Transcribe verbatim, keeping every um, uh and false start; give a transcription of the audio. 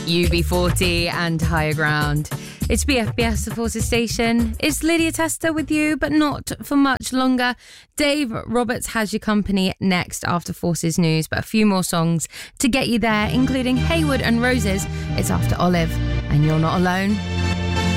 U B forty and Higher Ground. It's B F B S, the Forces station. It's Lydia Tester with you, but not for much longer. Dave Roberts has your company next after Forces News, but a few more songs to get you there, including Hayward and Roses. It's after Olive, and you're not alone.